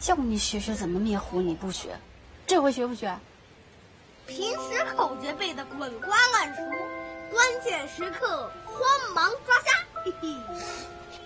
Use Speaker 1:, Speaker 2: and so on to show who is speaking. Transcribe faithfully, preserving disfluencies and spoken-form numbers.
Speaker 1: 叫你学学怎么灭狐，你不学，这回学不学？
Speaker 2: 平时口诀背得滚瓜烂熟，关键时刻慌忙抓瞎，嘿嘿。